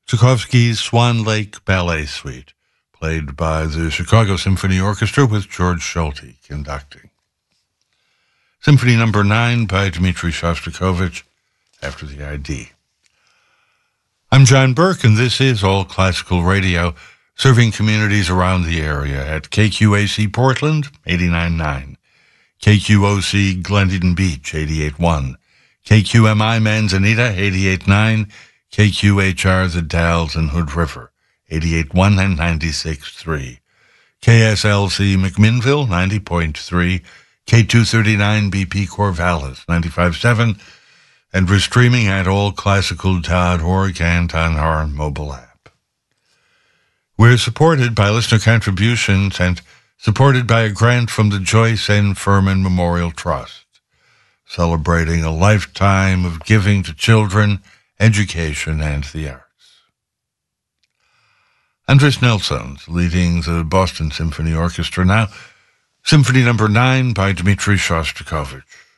Tchaikovsky's Swan Lake Ballet Suite, played by the Chicago Symphony Orchestra with George Solti conducting. Symphony No. 9 by Dmitri Shostakovich, after the ID. I'm John Burke, and this is All Classical Radio, serving communities around the area at KQAC Portland, 89.9, KQOC Glendon Beach, 88.1, KQMI Manzanita, 88.9, KQHR The Dalles and Hood River, 88.1 and 96.3, KSLC McMinnville, 90.3, K239 BP Corvallis, 95.7, and we're streaming at allclassical.org and on our mobile app. We're supported by listener contributions and supported by a grant from the Joyce N. Furman Memorial Trust, celebrating a lifetime of giving to children, education, and the arts. Andres Nelson's leading the Boston Symphony Orchestra now, Symphony No. 9 by Dmitri Shostakovich.